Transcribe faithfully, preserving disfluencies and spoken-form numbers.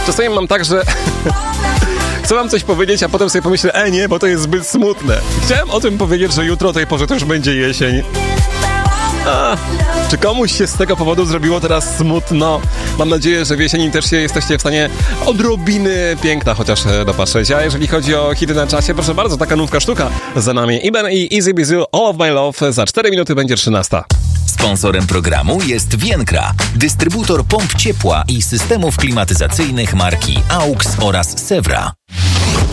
Czasami mam tak, że chcę wam coś powiedzieć, a potem sobie pomyślę, e nie, bo to jest zbyt smutne. Chciałem o tym powiedzieć, że jutro o tej porze to już będzie jesień. A, czy komuś się z tego powodu zrobiło teraz smutno? Mam nadzieję, że w jesieni też się jesteście w stanie odrobiny piękna chociaż dopatrzeć. A jeżeli chodzi o hity na czasie, proszę bardzo, taka nówka sztuka za nami. Iben i Easy Bizu, All of My Love. Za cztery minuty będzie trzynasta. Sponsorem programu jest Vienkra, dystrybutor pomp ciepła i systemów klimatyzacyjnych marki A U X oraz Sewra.